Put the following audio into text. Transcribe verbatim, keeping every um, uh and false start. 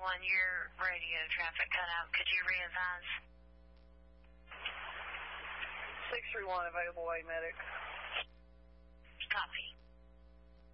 one, your radio traffic cut out. Could you re-advise? six three one, available A medic. Copy.